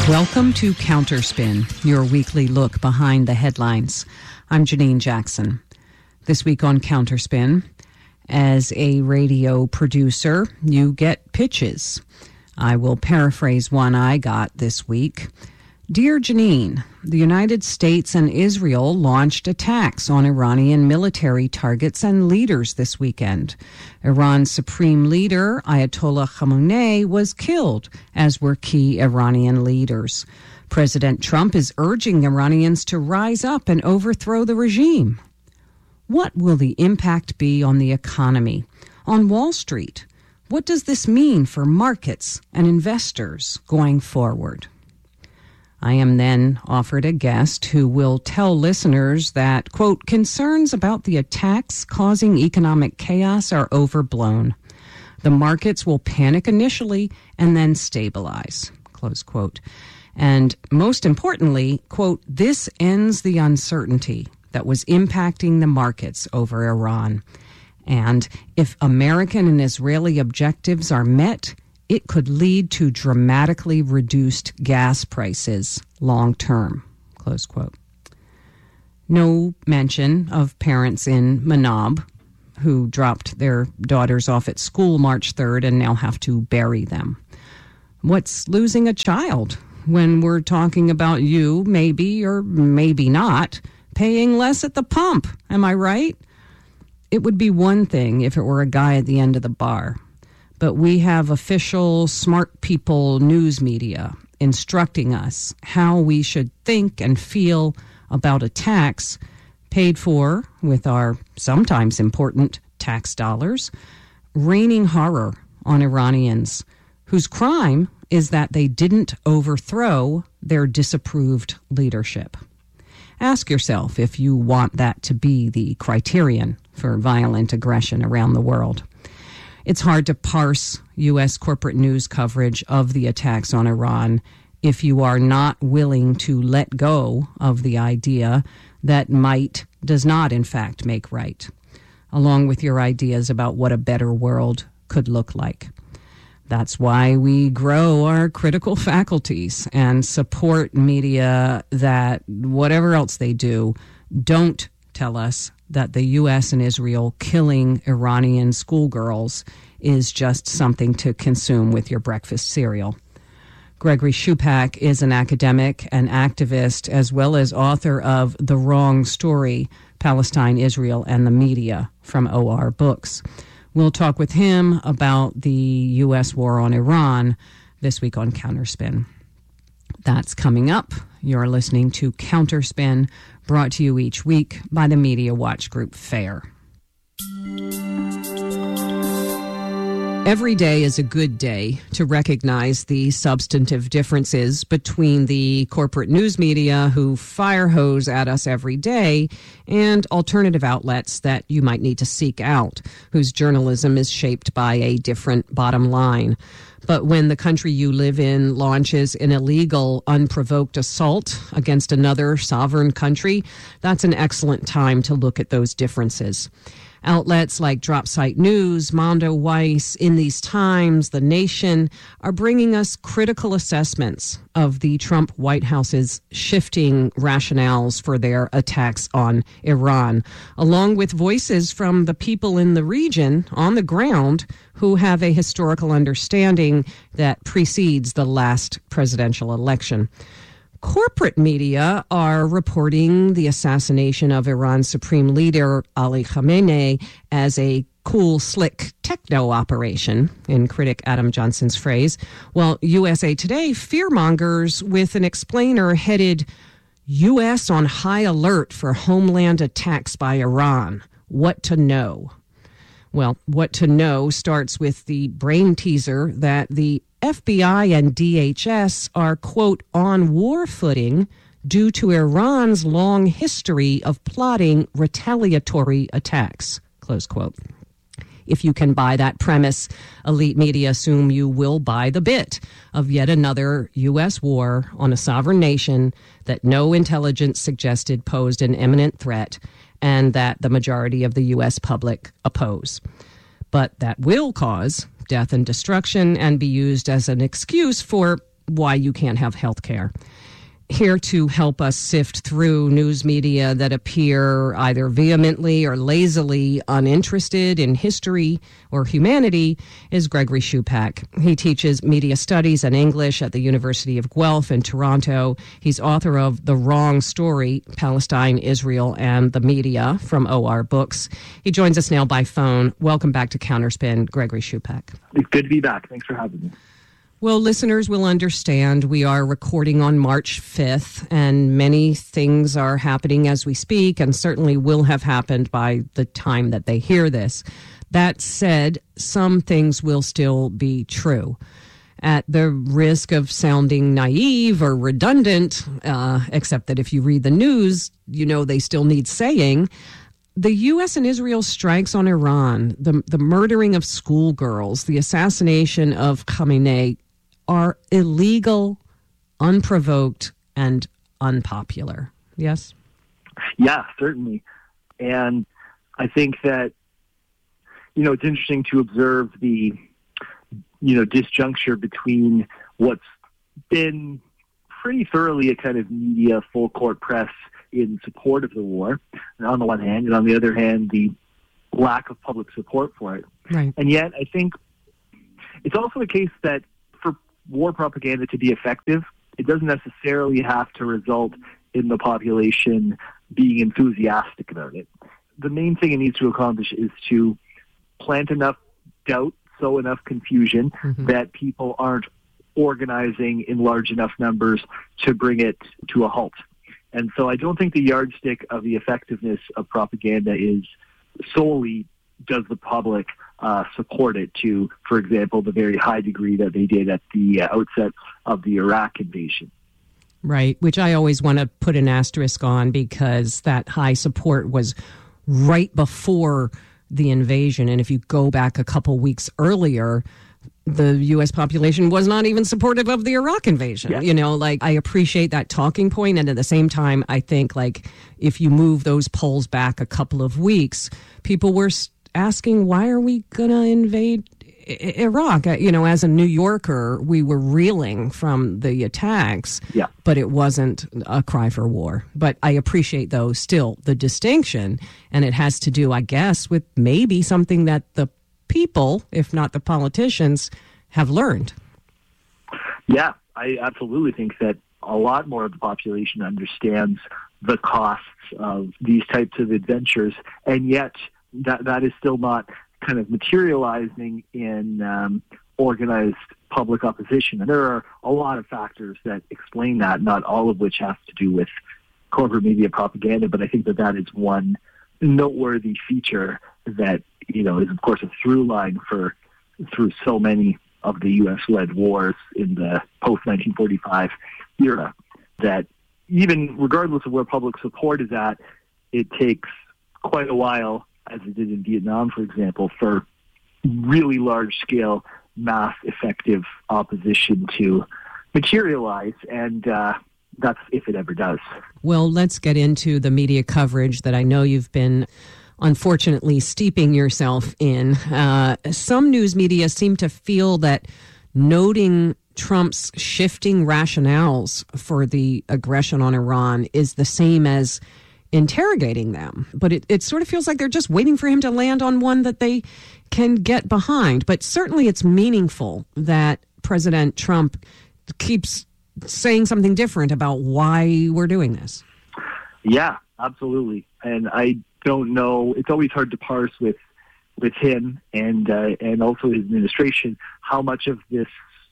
Welcome to Counterspin, your weekly look behind the headlines. I'm Janine Jackson. This week on Counterspin, as a radio producer, you get pitches. I will paraphrase one I got this week. Dear Janine, the United States and Israel launched attacks on Iranian military targets and leaders this weekend. Iran's supreme leader, Ayatollah Khamenei, was killed, as were key Iranian leaders. President Trump is urging Iranians to rise up and overthrow the regime. What will the impact be on the economy, on Wall Street? What does this mean for markets and investors going forward? I am then offered a guest who will tell listeners that, quote, concerns about the attacks causing economic chaos are overblown. The markets will panic initially and then stabilize, close quote. And most importantly, quote, this ends the uncertainty that was impacting the markets over Iran. And if American and Israeli objectives are met, it could lead to dramatically reduced gas prices long term, close quote. No mention of parents in Manab who dropped their daughters off at school March 3rd and now have to bury them. What's losing a child when we're talking about you, maybe or maybe not, paying less at the pump? Am I right? It would be one thing if it were a guy at the end of the bar. But we have official, smart people news media instructing us how we should think and feel about attacks paid for with our sometimes important tax dollars, raining horror on Iranians whose crime is that they didn't overthrow their disapproved leadership. Ask yourself if you want that to be the criterion for violent aggression around the world. It's hard to parse U.S. corporate news coverage of the attacks on Iran if you are not willing to let go of the idea that might does not, in fact, make right, along with your ideas about what a better world could look like. That's why we grow our critical faculties and support media that, whatever else they do, don't tell us that the U.S. and Israel killing Iranian schoolgirls is just something to consume with your breakfast cereal. Gregory Shupak is an academic and activist, as well as author of The Wrong Story, Palestine, Israel, and the Media from OR Books. We'll talk with him about the U.S. war on Iran this week on Counterspin. That's coming up. You're listening to Counterspin, brought to you each week by the Media Watch Group FAIR. Every day is a good day to recognize the substantive differences between the corporate news media who fire hose at us every day and alternative outlets that you might need to seek out, whose journalism is shaped by a different bottom line. But when the country you live in launches an illegal, unprovoked assault against another sovereign country, that's an excellent time to look at those differences. Outlets like Dropsite News, Mondo Weiss, In These Times, The Nation are bringing us critical assessments of the Trump White House's shifting rationales for their attacks on Iran, along with voices from the people in the region on the ground who have a historical understanding that precedes the last presidential election. Corporate media are reporting the assassination of Iran's supreme leader, Ali Khamenei, as a cool, slick techno operation, in critic Adam Johnson's phrase, while USA Today fearmongers with an explainer headed, U.S. on high alert for homeland attacks by Iran. What to know? Well, what to know starts with the brain teaser that the FBI and DHS are, quote, on war footing due to Iran's long history of plotting retaliatory attacks, close quote. If you can buy that premise, elite media assume you will buy the bit of yet another U.S. war on a sovereign nation that no intelligence suggested posed an imminent threat and that the majority of the U.S. public oppose. But that will cause death and destruction and be used as an excuse for why you can't have health care. Here to help us sift through news media that appear either vehemently or lazily uninterested in history or humanity is Gregory Shupak. He teaches media studies and English at the University of Guelph in Toronto. He's author of The Wrong Story, Palestine, Israel, and the Media from OR Books. He joins us now by phone. Welcome back to Counterspin, Gregory Shupak. It's good to be back. Thanks for having me. Well, listeners will understand we are recording on March 5th, and many things are happening as we speak, and certainly will have happened by the time that they hear this. That said, some things will still be true. At the risk of sounding naive or redundant, except that if you read the news, you know they still need saying, the U.S. and Israel strikes on Iran, the murdering of schoolgirls, the assassination of Khamenei, are illegal, unprovoked, and unpopular. Yes? Yeah, certainly. And I think that, it's interesting to observe the, disjuncture between what's been pretty thoroughly a kind of media full court press in support of the war, on the one hand, and on the other hand, the lack of public support for it. Right. And yet, I think it's also the case that war propaganda to be effective, it doesn't necessarily have to result in the population being enthusiastic about it. The main thing it needs to accomplish is to plant enough doubt, sow enough confusion that people aren't organizing in large enough numbers to bring it to a halt. And so I don't think the yardstick of the effectiveness of propaganda is solely does the public support it to, for example, the very high degree that they did at the outset of the Iraq invasion. Right, which I always want to put an asterisk on because that high support was right before the invasion. And if you go back a couple weeks earlier, the U.S. population was not even supportive of the Iraq invasion. Yeah. I appreciate that talking point. And at the same time, I think, if you move those polls back a couple of weeks, people were asking, why are we going to invade Iraq? As a New Yorker, we were reeling from the attacks, but it wasn't a cry for war. But I appreciate, though, still the distinction. And it has to do, I guess, with maybe something that the people, if not the politicians, have learned. Yeah, I absolutely think that a lot more of the population understands the costs of these types of adventures, and yet that is still not kind of materializing in organized public opposition. And there are a lot of factors that explain that, not all of which have to do with corporate media propaganda, but I think that is one noteworthy feature that, is, of course, a through line through so many of the U.S.-led wars in the post-1945 era, that even regardless of where public support is at, it takes quite a while, as it did in Vietnam, for example, for really large-scale, mass-effective opposition to materialize, and that's if it ever does. Well, let's get into the media coverage that I know you've been unfortunately steeping yourself in. Some news media seem to feel that noting Trump's shifting rationales for the aggression on Iran is the same as interrogating them. But it sort of feels like they're just waiting for him to land on one that they can get behind. But certainly it's meaningful that President Trump keeps saying something different about why we're doing this. Yeah, absolutely. And I don't know, it's always hard to parse with him and also his administration how much of this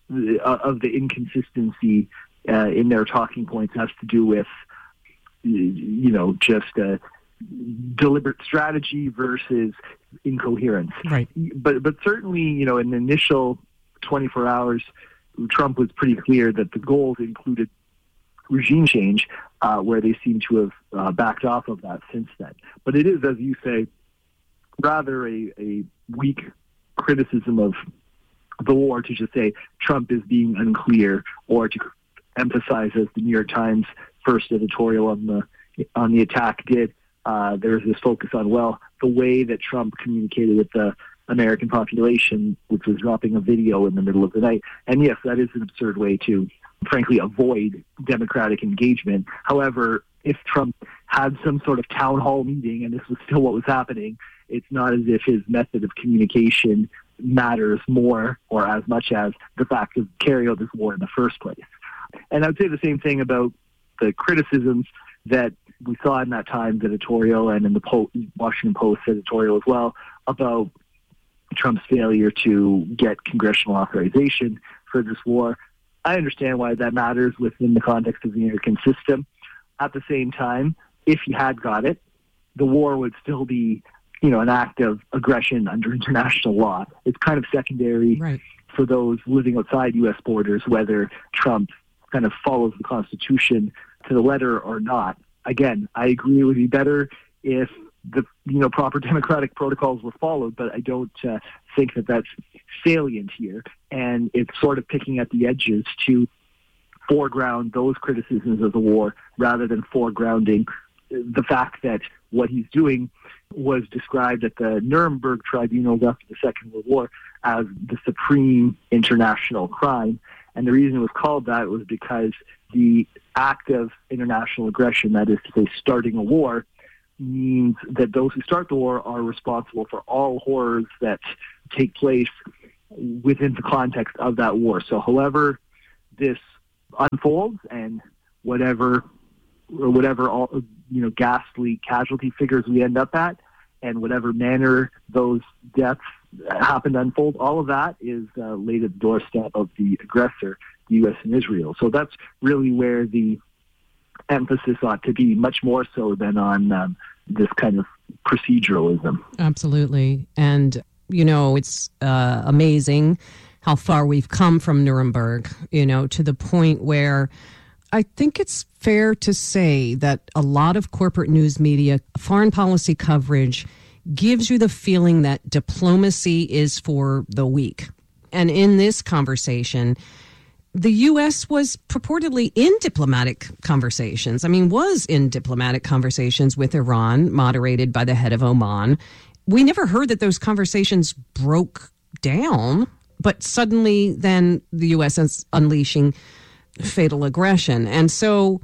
of the inconsistency in their talking points has to do with just a deliberate strategy versus incoherence. Right. But certainly, in the initial 24 hours, Trump was pretty clear that the goals included regime change, where they seem to have backed off of that since then. But it is, as you say, rather a weak criticism of the war to just say Trump is being unclear, or to emphasize, as the New York Times first editorial on the attack did, there's this focus on, the way that Trump communicated with the American population, which was dropping a video in the middle of the night. And yes, that is an absurd way to, frankly, avoid democratic engagement. However, if Trump had some sort of town hall meeting and this was still what was happening, it's not as if his method of communication matters more or as much as the fact of carrying out this war in the first place. And I would say the same thing about the criticisms that we saw in that Times editorial and in the Washington Post editorial as well about Trump's failure to get congressional authorization for this war. I understand why that matters within the context of the American system. At the same time, if he had got it, the war would still be, an act of aggression under international law. It's kind of secondary for those living outside U.S. borders, whether Trump kind of follows the Constitution to the letter or not. Again, I agree it would be better if the proper democratic protocols were followed, but I don't think that that's salient here. And it's sort of picking at the edges to foreground those criticisms of the war rather than foregrounding the fact that what he's doing was described at the Nuremberg tribunals after the Second World War as the supreme international crime. And the reason it was called that was because the act of international aggression, that is to say starting a war, means that those who start the war are responsible for all horrors that take place within the context of that war. So however this unfolds and whatever all ghastly casualty figures we end up at and whatever manner those deaths happen to unfold, all of that is laid at the doorstep of the aggressor, the U.S. and Israel. So that's really where the emphasis ought to be, much more so than on this kind of proceduralism. Absolutely. And, it's amazing how far we've come from Nuremberg, to the point where I think it's fair to say that a lot of corporate news media, foreign policy coverage, gives you the feeling that diplomacy is for the weak. And in this conversation, the U.S. was purportedly in diplomatic conversations. Was in diplomatic conversations with Iran, moderated by the head of Oman. We never heard that those conversations broke down, but suddenly then the U.S. is unleashing fatal aggression. And so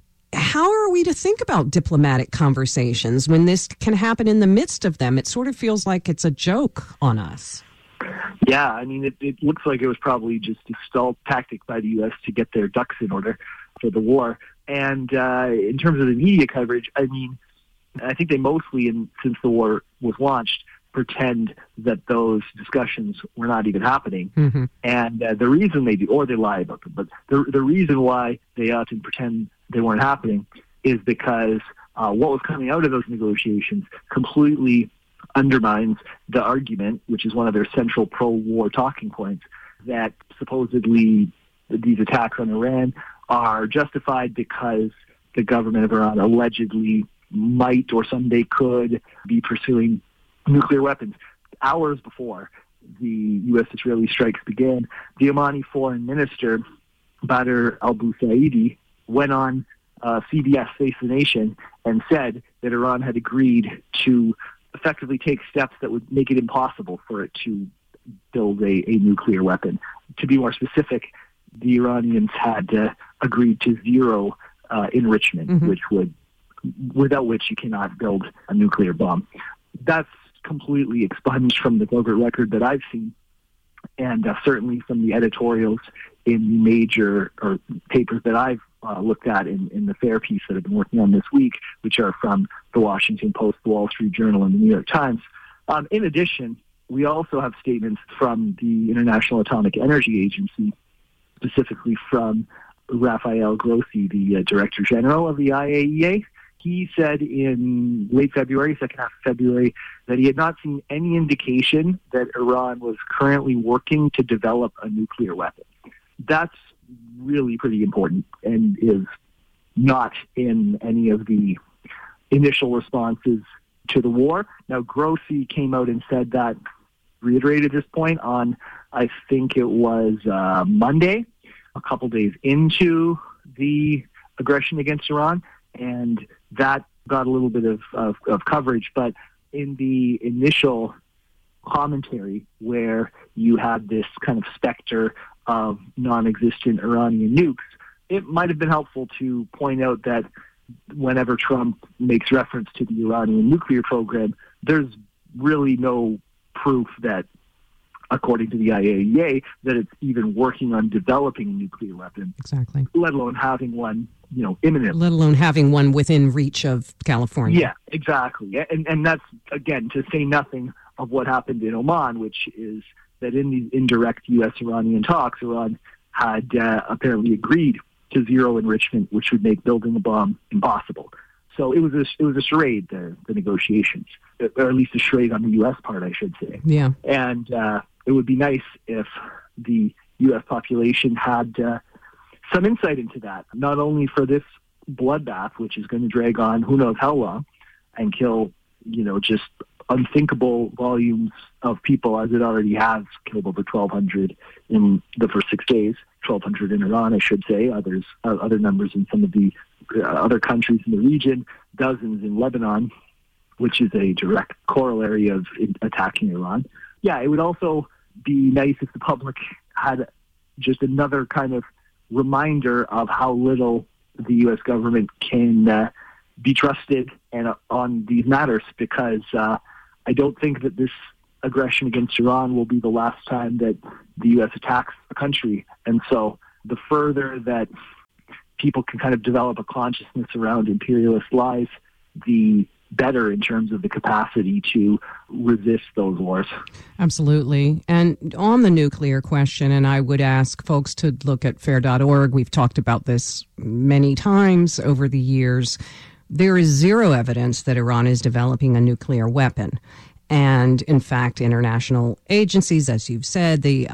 how are we to think about diplomatic conversations when this can happen in the midst of them? It sort of feels like it's a joke on us. Yeah, it looks like it was probably just a stalled tactic by the U.S. to get their ducks in order for the war. And in terms of the media coverage, I think they mostly, since the war was launched, pretend that those discussions were not even happening. Mm-hmm. And the reason they do, or they lie about them, but the reason why they often pretend they weren't happening is because what was coming out of those negotiations completely undermines the argument, which is one of their central pro-war talking points, that supposedly these attacks on Iran are justified because the government of Iran allegedly might or someday could be pursuing nuclear weapons. Hours before the U.S.-Israeli strikes began, the Omani foreign minister, Badr al-Busaidi, went on CBS Face the Nation and said that Iran had agreed to effectively take steps that would make it impossible for it to build a nuclear weapon. To be more specific, the Iranians had agreed to zero enrichment, mm-hmm. Without which you cannot build a nuclear bomb. That's completely expunged from the corporate record that I've seen, and certainly from the editorials in the major papers that I've looked at in the FAIR piece that I've been working on this week, which are from the Washington Post, the Wall Street Journal, and the New York Times. In addition, we also have statements from the International Atomic Energy Agency, specifically from Rafael Grossi, the Director General of the IAEA. He said in late February, second half of February, that he had not seen any indication that Iran was currently working to develop a nuclear weapon. That's really pretty important and is not in any of the initial responses to the war. Now, Grossi came out and said that, reiterated this point on, I think it was Monday, a couple days into the aggression against Iran, and that got a little bit of coverage. But in the initial commentary where you had this kind of specter of non-existent Iranian nukes, it might have been helpful to point out that whenever Trump makes reference to the Iranian nuclear program, there's really no proof that, according to the IAEA, that it's even working on developing a nuclear weapon. Exactly. Let alone having one, imminently. Let alone having one within reach of California. Yeah, exactly. And that's, again, to say nothing of what happened in Oman, which is that in these indirect U.S.-Iranian talks, Iran had apparently agreed to zero enrichment, which would make building a bomb impossible. So it was a charade, the negotiations, or at least a charade on the U.S. part, I should say. Yeah. And it would be nice if the U.S. population had some insight into that, not only for this bloodbath, which is going to drag on who knows how long and kill, just unthinkable volumes of people, as it already has killed over 1,200 in the first 6 days, 1,200 in Iran, I should say, other numbers in some of the other countries in the region, dozens in Lebanon, which is a direct corollary of attacking Iran. Yeah, it would also be nice if the public had just another kind of reminder of how little the U.S. government can be trusted and on these matters, because I don't think that this aggression against Iran will be the last time that the U.S. attacks a country. And so the further that people can kind of develop a consciousness around imperialist lies, the better in terms of the capacity to resist those wars. Absolutely. And on the nuclear question, and I would ask folks to look at fair.org. We've talked about this many times over the years. There is zero evidence that Iran is developing a nuclear weapon. And in fact, international agencies, as you've said, the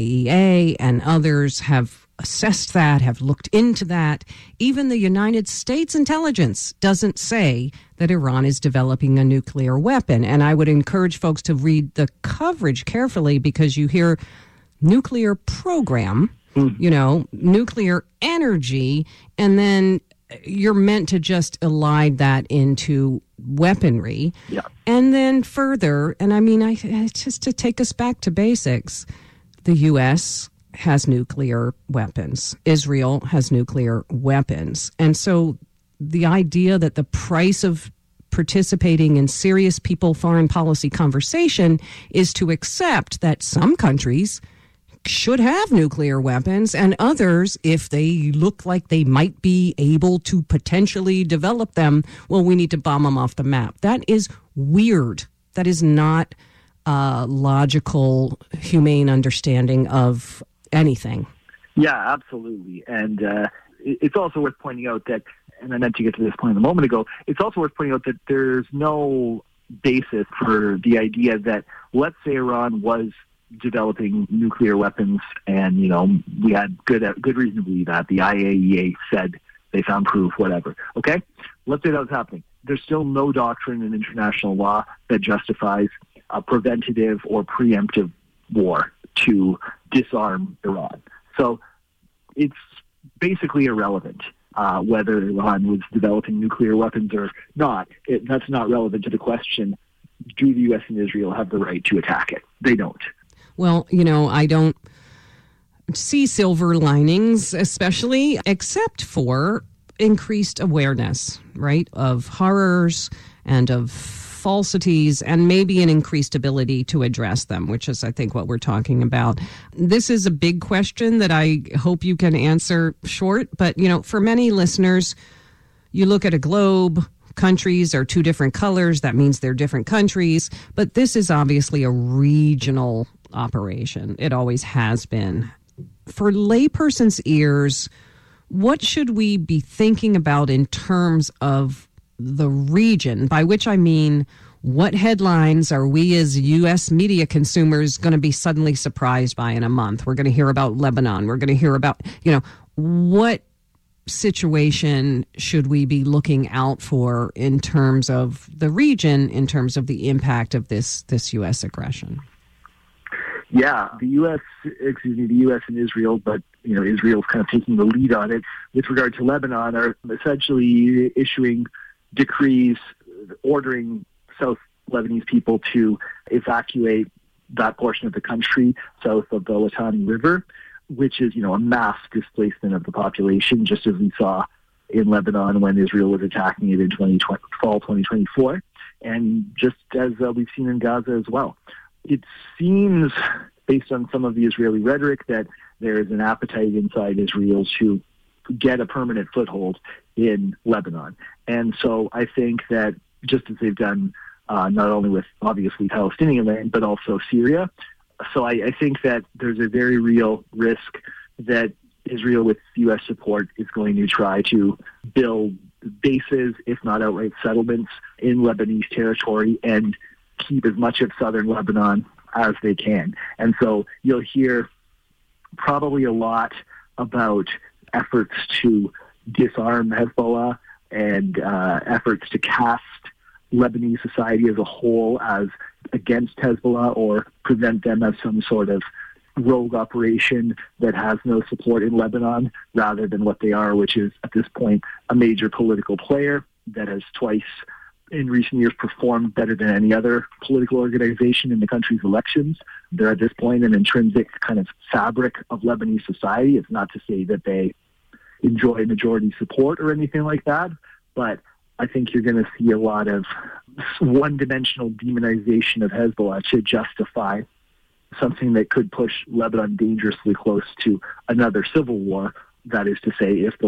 IAEA and others have assessed that, have looked into that. Even the United States intelligence doesn't say that Iran is developing a nuclear weapon. And I would encourage folks to read the coverage carefully, because you hear nuclear program, nuclear energy, and then you're meant to just elide that into weaponry. Yeah. And then further, and I mean, just to take us back to basics, the U.S. has nuclear weapons. Israel has nuclear weapons. And so the idea that the price of participating in serious people foreign policy conversation is to accept that some countries should have nuclear weapons, and others, if they look like they might be able to potentially develop them, well, we need to bomb them off the map. That is weird. That is not a logical, humane understanding of anything. Yeah, absolutely. And it's also worth pointing out that, and I meant to get to this point a moment ago, it's also worth pointing out that there's no basis for the idea that, let's say Iran was developing nuclear weapons, and we had good reason to believe that. The IAEA said they found proof, whatever. Okay, let's say that was happening. There's still no doctrine in international law that justifies a preventative or preemptive war to disarm Iran. So it's basically irrelevant whether Iran was developing nuclear weapons or not. That's not relevant to the question: do the U.S. and Israel have the right to attack it? They don't. Well, I don't see silver linings, especially, except for increased awareness, right, of horrors and of falsities, and maybe an increased ability to address them, which is, I think, what we're talking about. This is a big question that I hope you can answer short, but, for many listeners, you look at a globe, countries are two different colors. That means they're different countries, but this is obviously a regional operation. It always has been. For layperson's ears, what should we be thinking about in terms of the region? By which I mean, what headlines are we as U.S. media consumers going to be suddenly surprised by in a month? We're going to hear about Lebanon. We're going to hear about, what situation should we be looking out for in terms of the region, in terms of the impact of this U.S. aggression? Yeah, the U.S. and Israel, but Israel's kind of taking the lead on it with regard to Lebanon, are essentially issuing decrees ordering South Lebanese people to evacuate that portion of the country south of the Litani River, which is, a mass displacement of the population, just as we saw in Lebanon when Israel was attacking it in fall 2024, and just as we've seen in Gaza as well. It seems, based on some of the Israeli rhetoric, that there is an appetite inside Israel to get a permanent foothold in Lebanon. And so I think that just as they've done not only with, obviously, Palestinian land, but also Syria. So I think that there's a very real risk that Israel, with U.S. support, is going to try to build bases, if not outright settlements, in Lebanese territory and keep as much of southern Lebanon as they can. And so you'll hear probably a lot about efforts to disarm Hezbollah and efforts to cast Lebanese society as a whole as against Hezbollah or present them as some sort of rogue operation that has no support in Lebanon, rather than what they are, which is at this point a major political player that has twice in recent years performed better than any other political organization in the country's elections. They're at this point an intrinsic kind of fabric of Lebanese society. It's not to say that they enjoy majority support or anything like that, but I think you're going to see a lot of one-dimensional demonization of Hezbollah to justify something that could push Lebanon dangerously close to another civil war. That is to say, if the